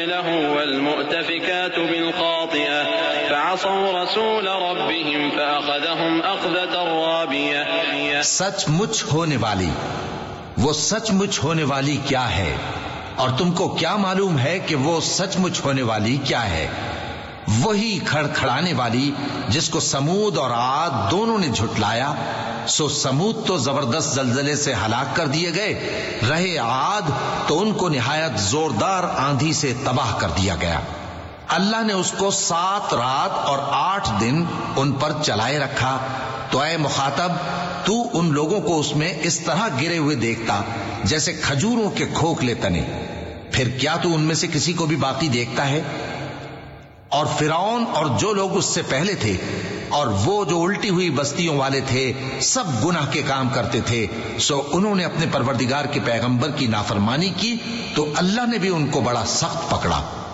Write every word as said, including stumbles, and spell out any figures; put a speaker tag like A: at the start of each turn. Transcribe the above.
A: له والمؤتفكات بالخاطئة فعصوا رسول ربهم فأخذهم أخذة رابية.
B: سچ مچ ہونے والی، وہ سچ مچ ہونے والی کیا ہے؟ اور تم کو کیا معلوم ہے کہ وہ سچ مچ ہونے والی کیا ہے؟ وہی کھڑ کھڑانے والی جس کو سمود اور عاد دونوں نے جھٹلایا. سو سمود تو زبردست زلزلے سے ہلاک کر دیے گئے، رہے عاد تو ان کو نہایت زوردار آندھی سے تباہ کر دیا گیا. اللہ نے اس کو سات رات اور آٹھ دن ان پر چلائے رکھا. تو اے مخاطب، تو ان لوگوں کو اس میں اس طرح گرے ہوئے دیکھتا جیسے کھجوروں کے کھوکھلے تنے. پھر کیا تو ان میں سے کسی کو بھی باقی دیکھتا ہے؟ اور فرعون اور جو لوگ اس سے پہلے تھے اور وہ جو الٹی ہوئی بستیوں والے تھے سب گناہ کے کام کرتے تھے. سو انہوں نے اپنے پروردگار کے پیغمبر کی نافرمانی کی تو اللہ نے بھی ان کو بڑا سخت پکڑا.